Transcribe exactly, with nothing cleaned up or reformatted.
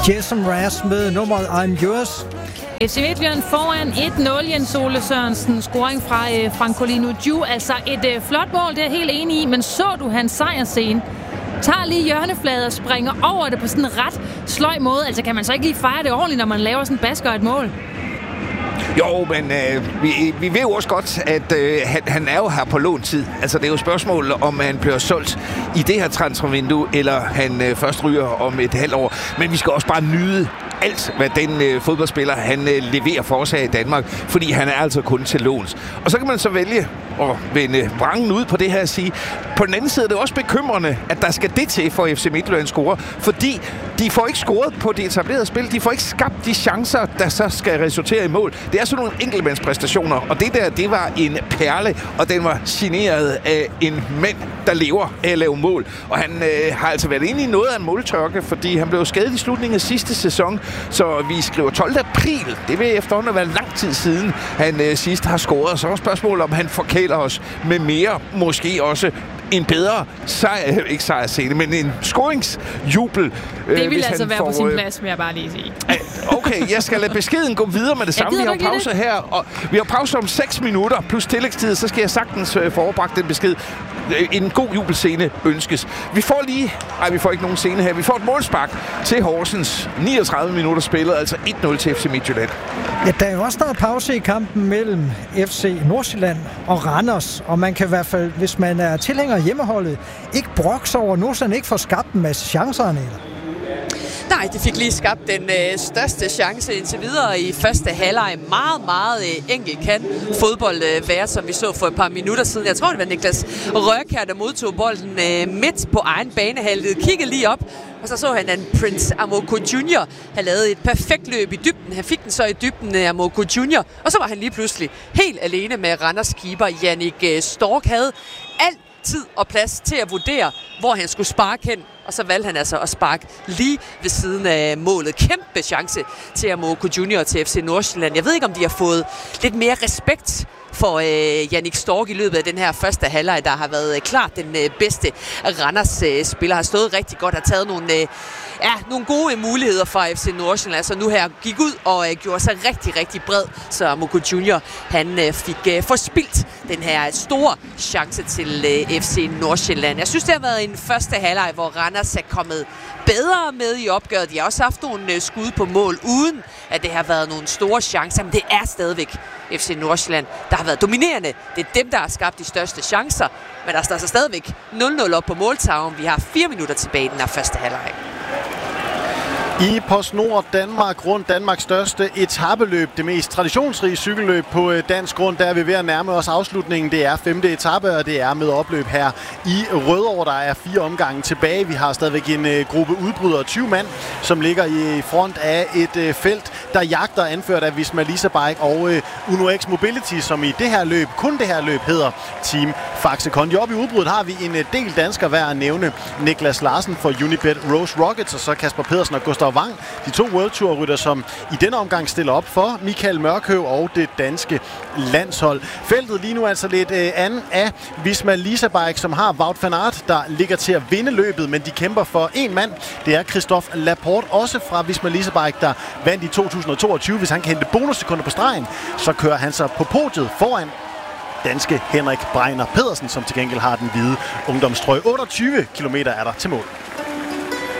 Jason Mraz med nummeret I'm Yours. F C Midtjylland foran et nul. Jens Ole Sørensen, scoring fra øh, Francolino Ju. Altså et øh, flot mål, det er jeg helt enig i. Men så du hans sejrscene? Tager lige hjørnefladet og springer over det på sådan en ret sløj måde. Altså kan man så ikke lige fejre det ordentligt, når man laver sådan en basker og et mål? Jo, men øh, vi, vi ved jo også godt, at øh, han, han er jo her på låntid. Altså, det er jo spørgsmål, om han bliver solgt i det her transfervindue, eller han øh, først ryger om et halvt år. Men vi skal også bare nyde alt, hvad den øh, fodboldspiller, han øh, leverer for os her i Danmark, fordi han er altså kun til låns. Og så kan man så vælge at vende vrangen ud på det her og sige, på den anden side er det også bekymrende, at der skal det til for F C Midtjylland score, fordi de får ikke scoret på det etablerede spil, de får ikke skabt de chancer, der så skal resultere i mål. Det er sådan nogle enkeltmandspræstationer, og det der, det var en perle, og den var signeret af en mand, der lever af at lave mål. Og han øh, har altså været inde i noget af en måltørke, fordi han blev skadet i slutningen af sidste sæson, så vi skriver tolvte april. Det vil efterhånden være lang tid siden, han øh, sidst har scoret. Så er spørgsmålet, om han forkæler os med mere, måske også en bedre sejr, ikke sejrscene, men en scoringsjubel. Det vil altså være får, på sin plads, vil jeg bare lige sige. Okay, jeg skal lade beskeden gå videre med det samme. Vi har pause her, og vi har pause om seks minutter plus tillægstid, så skal jeg sagtens få overbragt den besked. En god jubelscene ønskes. Vi får lige... Nej, vi får ikke nogen scene her. Vi får et målspark til Horsens. niogtredive minutter spillet, altså et nul til F C Midtjylland. Ja, der er jo også noget pause i kampen mellem F C Nordsjælland og Randers, og man kan i hvert fald, hvis man er tilhænger af hjemmeholdet, ikke brokse over, at Nordsjælland ikke får skabt en masse chancer, eller? Nej, de fik lige skabt den øh, største chance indtil videre i første halvleg. Meget, meget øh, enkelt kan fodbold øh, være, som vi så for et par minutter siden. Jeg tror, det var Niklas Rørkjær, der modtog bolden øh, midt på egen banehalvdel. Kiggede lige op, og så så han, at Prince Amoako junior havde lavet et perfekt løb i dybden. Han fik den så i dybden af Amoako junior, og så var han lige pludselig helt alene med Randers keeper Jannik Stork. Havde alt tid og plads til at vurdere, hvor han skulle sparke hen, og så valgte han altså at sparke lige ved siden af målet. Kæmpe chance til Amoako junior til F C Nordsjælland. Jeg ved ikke, om de har fået lidt mere respekt for øh, Jannik Stork i løbet af den her første halvleg, der har været øh, klart den øh, bedste Randers øh, spiller. Har stået rigtig godt, har taget nogle, øh, ja, nogle gode muligheder fra F C Nordsjælland. Altså nu her gik ud og øh, gjorde sig rigtig, rigtig bred, så Amoako junior han øh, fik øh, forspildt den her store chance til øh, F C Nordsjælland. Jeg synes, det har været en første halvleg, hvor Randers er kommet bedre med i opgøret. De har også haft nogle øh, skud på mål, uden at det har været nogle store chancer, men det er stadigvæk F C Nordsjælland, der har været dominerende. Det er dem, der har skabt de største chancer, men der står så stadigvæk nul nul op på måltavlen. Vi har fire minutter tilbage i den her første halvleg. I PostNord Danmark rundt Danmarks største etapeløb, det mest traditionsrige cykelløb på dansk grund, der er vi ved at nærme os afslutningen. Det er femte etape, og det er med opløb her i Rødovre. Der er fire omgange tilbage. Vi har stadigvæk en gruppe udbrydere, tyve mand, som ligger i front af et felt, der jagter, anført af Visma Lease Bike og Uno X Mobility, som i det her løb, kun det her løb, hedder Team Faxe Kondi. Oppe i udbruddet har vi en del danskere værd at nævne. Niklas Larsen for Unibet Rose Rockets, og så Kasper Pedersen og Gustav Wang, de to World Tour rytter, som i denne omgang stiller op for Michael Mørkøv og det danske landshold. Feltet lige nu altså lidt øh, anden af Visma Lease Bike, som har Wout van Aert, der ligger til at vinde løbet, men de kæmper for en mand. Det er Christophe Laporte, også fra Visma Lease Bike, der vandt i to tusind og toogtyve. Hvis han kan hente bonussekunder på stregen, så kører han sig på podiet foran danske Henrik Breiner Pedersen, som til gengæld har den hvide ungdomstrøje. otteogtyve kilometer er der til mål.